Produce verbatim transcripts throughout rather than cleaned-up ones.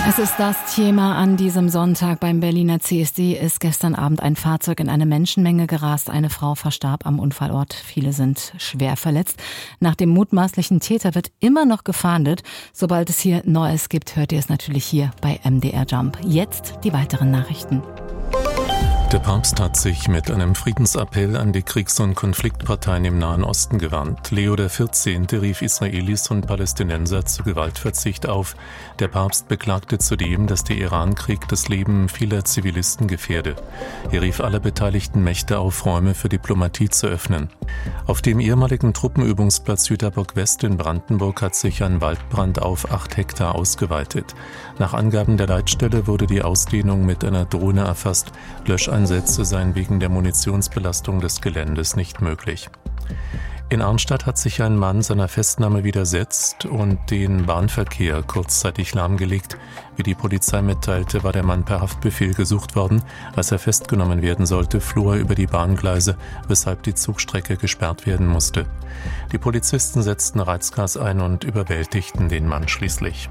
Es ist das Thema an diesem Sonntag. Beim Berliner C S D ist gestern Abend ein Fahrzeug in eine Menschenmenge gerast. Eine Frau verstarb am Unfallort. Viele sind schwer verletzt. Nach dem mutmaßlichen Täter wird immer noch gefahndet. Sobald es hier Neues gibt, hört ihr es natürlich hier bei M D R Jump. Jetzt die weiteren Nachrichten. Der Papst hat sich mit einem Friedensappell an die Kriegs- und Konfliktparteien im Nahen Osten gewandt. Leo der vierzehnte rief Israelis und Palästinenser zu Gewaltverzicht auf. Der Papst beklagte zudem, dass der Iran-Krieg das Leben vieler Zivilisten gefährde. Er rief alle beteiligten Mächte auf, Räume für Diplomatie zu öffnen. Auf dem ehemaligen Truppenübungsplatz Jüterbock West in Brandenburg hat sich ein Waldbrand auf acht Hektar ausgeweitet. Nach Angaben der Leitstelle wurde die Ausdehnung mit einer Drohne erfasst. Löscheinsätze seien wegen der Munitionsbelastung des Geländes nicht möglich. In Arnstadt hat sich ein Mann seiner Festnahme widersetzt und den Bahnverkehr kurzzeitig lahmgelegt. Wie die Polizei mitteilte, war der Mann per Haftbefehl gesucht worden. Als er festgenommen werden sollte, floh er über die Bahngleise, weshalb die Zugstrecke gesperrt werden musste. Die Polizisten setzten Reizgas ein und überwältigten den Mann schließlich.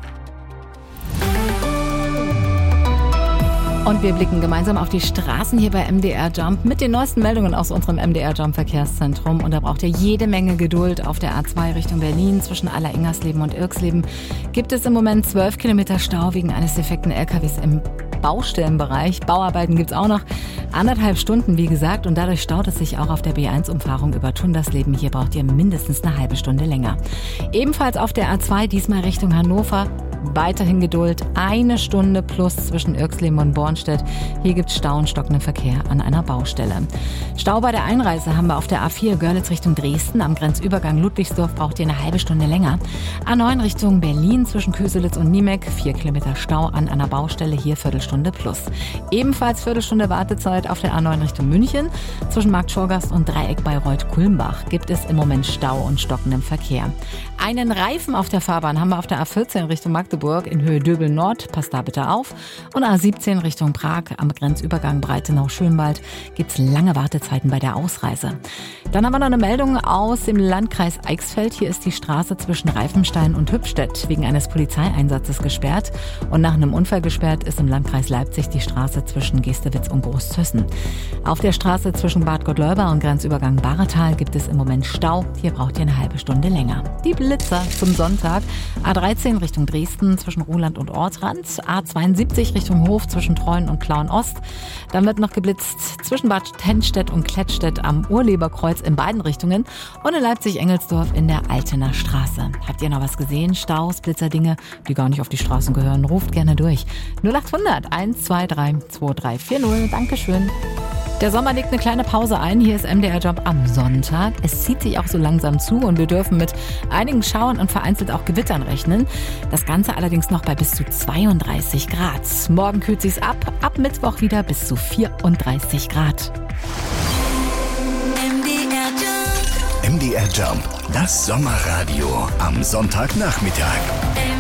Und wir blicken gemeinsam auf die Straßen hier bei M D R Jump mit den neuesten Meldungen aus unserem M D R Jump Verkehrszentrum. Und da braucht ihr jede Menge Geduld. Auf der A zwei Richtung Berlin zwischen Aller-Ingersleben und Irksleben gibt es im Moment zwölf Kilometer Stau wegen eines defekten L K Ws im Baustellenbereich. Bauarbeiten gibt's auch noch. Anderthalb Stunden, wie gesagt, und dadurch staut es sich auch auf der B eins Umfahrung über Tundersleben. Hier braucht ihr mindestens eine halbe Stunde länger. Ebenfalls auf der A zwei, diesmal Richtung Hannover. Weiterhin Geduld, eine Stunde plus zwischen Irksleben und Bornstedt. Hier gibt es Stau und stockenden Verkehr an einer Baustelle. Stau bei der Einreise haben wir auf der A vier Görlitz Richtung Dresden. Am Grenzübergang Ludwigsdorf braucht ihr eine halbe Stunde länger. A neun Richtung Berlin zwischen Köselitz und Niemek. Vier Kilometer Stau an einer Baustelle, hier Viertelstunde plus. Ebenfalls Viertelstunde Wartezeit auf der A neun Richtung München. Zwischen Markt Schorgast und Dreieck Bayreuth-Kulmbach gibt es im Moment Stau und stockenden Verkehr. Einen Reifen auf der Fahrbahn haben wir auf der A vierzehn Richtung Magdeburg in Höhe Döbel Nord, passt da bitte auf. Und A siebzehn Richtung Prag am Grenzübergang Breitenau-Schönwald gibt es lange Wartezeiten bei der Ausreise. Dann haben wir noch eine Meldung aus dem Landkreis Eichsfeld. Hier ist die Straße zwischen Reifenstein und Hübstedt wegen eines Polizeieinsatzes gesperrt. Und nach einem Unfall gesperrt ist im Landkreis Leipzig die Straße zwischen Gestewitz und Großzüssen. Auf der Straße zwischen Bad Gottleuba und Grenzübergang Bahretal gibt es im Moment Stau. Hier braucht ihr eine halbe Stunde länger. Die Blitzer zum Sonntag. A dreizehn Richtung Dresden zwischen Ruhland und Ortrand. A zweiundsiebzig Richtung Hof zwischen Treuen und Plauen Ost. Dann wird noch geblitzt zwischen Bad Tennstedt und Klettstedt am Urleberkreuz in beiden Richtungen. Und in Leipzig-Engelsdorf in der Altener Straße. Habt ihr noch was gesehen? Staus, Blitzerdinge, die gar nicht auf die Straßen gehören? Ruft gerne durch. null acht hundert eins zwei drei zwei drei vier null. Dankeschön. Der Sommer legt eine kleine Pause ein. Hier ist M D R Jump am Sonntag. Es zieht sich auch so langsam zu und wir dürfen mit einigen Schauern und vereinzelt auch Gewittern rechnen. Das Ganze allerdings noch bei bis zu zweiunddreißig Grad. Morgen kühlt sich's ab. Ab Mittwoch wieder bis zu vierunddreißig Grad. M D R Jump. M D R Jump, das Sommerradio am Sonntagnachmittag.